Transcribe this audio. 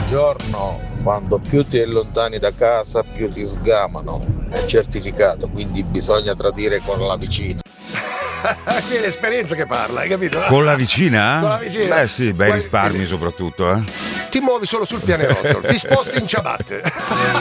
Buongiorno, quando più ti allontani da casa più ti sgamano, è certificato, quindi bisogna tradire con la vicina. Qui è l'esperienza che parla, hai capito? Con la vicina? Con la vicina. Beh sì, bei risparmi soprattutto, Ti muovi solo sul pianerottolo, ti sposti in ciabatte.